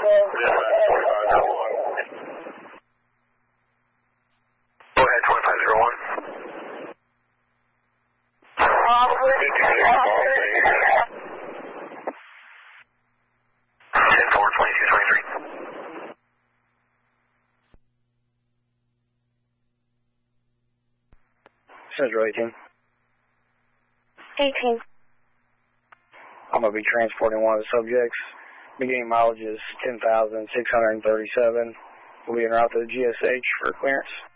Go ahead, 2501. Central 18. 18. I'm going to be transporting one of the subjects. Beginning mileage is 10,637. We'll be en route to the GSH for clearance.